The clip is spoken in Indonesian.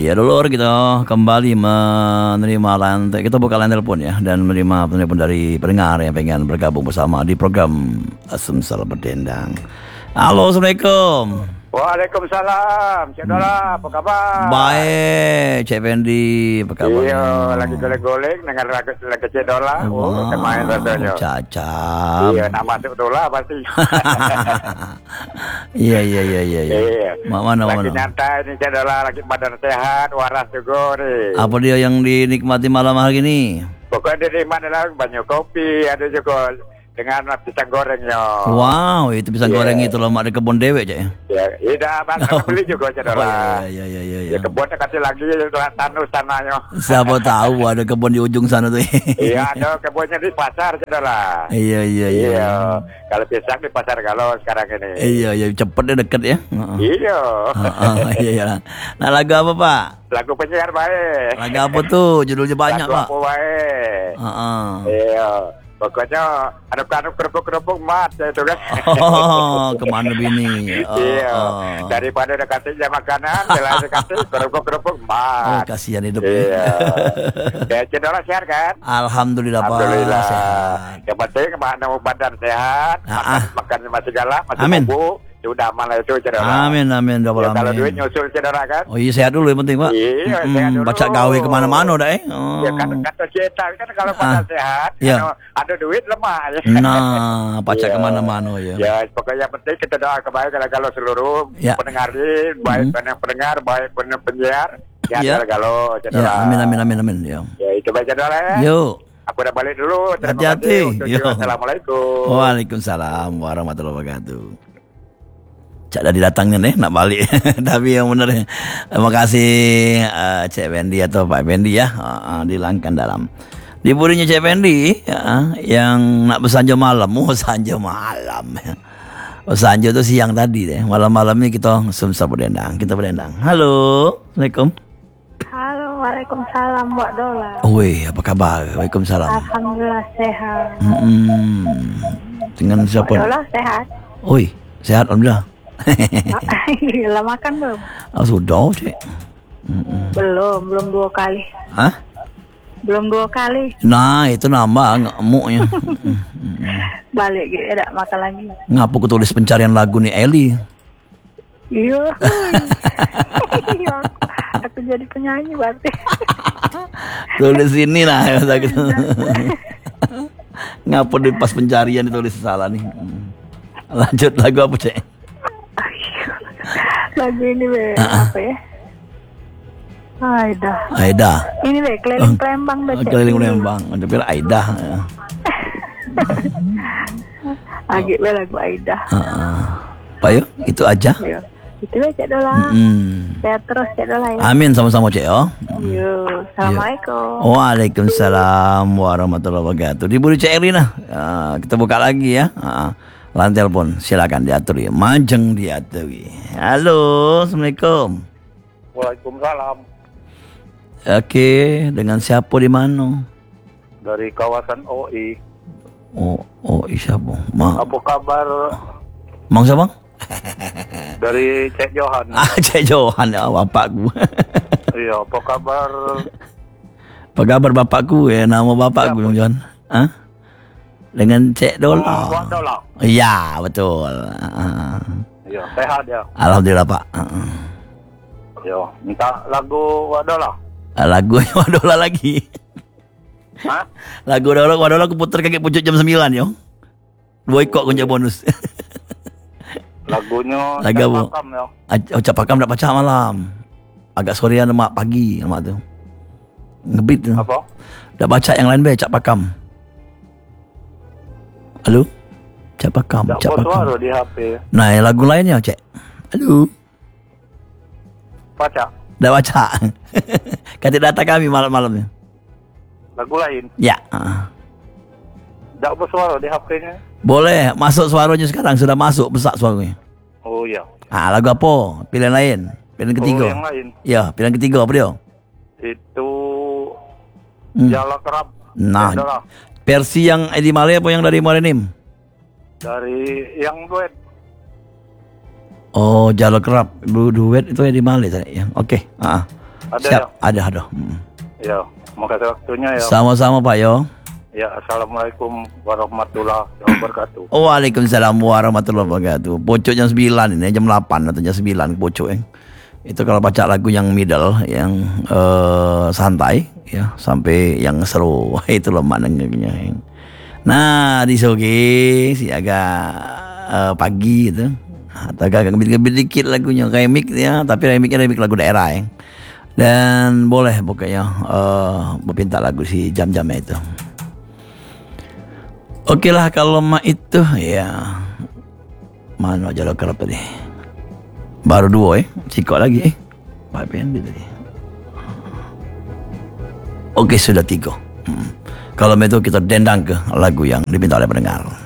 Iya dulu kita kembali menerima lantai. Kita buka line telepon ya dan menerima telepon dari pendengar yang pengen bergabung bersama di program Sumsel Berdendang. Halo, Assalamualaikum. Waalaikumsalam. Cik Dola, apa kabar? Baik, Cik Fendi, apa kabar? Iya, lagi golek-golek dengan lagu Cik Dola. Oh, kemarin rasanya. Cacap. Iya, nak masuk Dola pasti. Iya. Mana? Lagi nyantai nih Cik Dola, lagi badan sehat, waras juga nih. Apa dia yang dinikmati malam hari ini? Pokoknya di mana lah, banyak kopi, ada juga dengan pisang gorengnya. Wow, itu pisang goreng itu loh, mak di kebun dewek Cik. Ya, iya, bang, beli juga Cik Dola. Iya. Ya kebunnya kasih lagi tanus tanahnya. Siapa tahu ada kebun di ujung sana tuh. Iya, ada kebunnya di pasar Cik Dola. Iya. Kalau pisang di pasar kalau sekarang ini. Iya, cepet deh, deket ya. Iya. Iya. Nah, lagu apa Pak? Lagu penyiar baik. Lagu apa tuh? Judulnya banyak Lagu Pak. apa baik. Iya. Pokoknya aduk-aduk kerupuk-kerupuk mat ya itu kan. Oh, kemana bini? Iya. Daripada udah kasihnya makanan, jelas kasih kerupuk-kerupuk Oh, mat. kasihan hidup. Iya. Ya, Cendora sehat kan? Alhamdulillah Pak. Alhamdulillah. Sehat. Yang penting mau badan sehat, makan masih galak, masih Amin. bubuk. Sudah malah itu Cendora. Amin. Ya, kalau duit nyusul Cendora kan? Oh iya, sehat dulu yang penting Pak. Iya, sehat dulu. Baca gawe kemana-mana dah Ya kan kata cerita kan kalau pada sehat, Iya. kalau ada duit lemah. Ya. Nah, baca kemana-mana ya. Ya, pokoknya yang penting kita doa kebaikan kalau seluruh pendengarin, baik pendengar, baik penyiar. Ya, kalau Ya, amin. Ya. Ya, itu baca doa ya. Yuk. Aku udah balik dulu. Terima Hati-hati. kasih. Assalamualaikum. Waalaikumsalam warahmatullahi wabarakatuh. Cak dah didatangnya nih nak balik. Tapi yang benar. Terima kasih Cik Fendi atau Pak Fendi ya. Dilangkan dalam liburnya Cik Fendi yang nak bersanjung malam. Sanjung malam. Sanjung itu siang tadi deh. Malam-malamnya kita Sumsel Berdendang. Kita berdendang. Halo. Assalamualaikum. Halo, waalaikumsalam Mbak Dola. Wih, apa kabar? Waalaikumsalam. Alhamdulillah sehat. Dengan siapa? Mbak Dola sehat. Wih, sehat alhamdulillah. Gila makan belum? Sudah Cik. Belum 2 kali. Hah? Belum 2 kali. Nah, itu nambah ngemuknya. Balik gitu, tidak makan lagi. Ngapa aku tulis pencarian lagu nih Eli? Iya. Aku jadi penyanyi berarti. Tulis ini lah. Ngapa di pas pencarian ditulis salah nih? Lanjut lagu apa Cek? Lagu ini apa ya? Aida. Ini keliling Palembang baca. Keliling Palembang. Ada bilang Aida. Lagi lagu Aida. Pak yuk, itu aja. Itu Cik Dola. Sehat terus Cik Dola ya. Amin sama-sama Cek oh. Assalamualaikum. Waalaikumsalam warahmatullahi wabarakatuh. Diburu Cek Erina. Kita buka lagi ya. Lantai telepon, silakan diatur ya. Majeng diatur. Halo, Assalamualaikum. Waalaikumsalam. Oke, dengan siapa di mana? Dari kawasan OI. OI siapa? Apa kabar? Mang siapa? Dari Cek Johan. Cek Johan ya, bapakku. Iya, apa kabar? Apa kabar bapakku ya? Nama bapakku Bang Johan. Dengan Cek Dola. Dola. Iya, betul. Iya, sehat ya. Alhamdulillah, Pak. Yo, minta lagu Wadola. Lagu Wadola lagi. Hah? Lagu Wadola aku putar kakek pucuk jam 9 yo. 2 ikut kunci bonus. Lagunya lagu apa? Pakam ya. Ucap Pakam nak baca malam. Agak sorean mak pagi mak tu. Ngebit tu. Apa? Dah baca yang lain be Cak Pakam. Halo? Cak Pakam, Tak Cak Pakam. suara di HP. Nah, lagu lainnya, Cek. Halo. Baca. Dah baca. Kata data kami malam-malamnya. Lagu lain. Ya. Tak bersuara di HP-nya. Boleh, masuk suaranya sekarang. Sudah masuk, besar suaranya. Oh iya. Lagu apa? Pilihan lain. Pilihan ketiga. Yang lain. Ya, pilihan ketiga apa dia? Itu Jala Kerap. Nah, versi yang Edi Male apa yang dari Morenim? Dari yang duet. Oh, Jala Kerap. Duet itu Edi Male tadi ya. Oke. Ada Siap, ya? ada. Ya, terima kasih waktunya ya. Sama-sama Pak Yo. Ya, Assalamualaikum warahmatullahi wabarakatuh. Waalaikumsalam warahmatullahi wabarakatuh. Pocok jam 9 ini, jam 8 atau jam 9 pocok Itu kalau baca lagu yang middle, yang santai ya, sampai yang seru. Itu loh maknanya. Nah, di sore si agak pagi gitu. Atau agak gebit-gebit dikit lagunya, remix ya, tapi remix lagu daerah ya. Dan boleh pokoknya berpinta lagu si jam-jamnya itu. Oke lah kalau mah itu ya. Mana aja lo kerap tadi. Baru 2 Cikok lagi Pak Pendi tadi. Oke sudah 3. Kalau itu kita dendang ke lagu yang diminta oleh pendengar.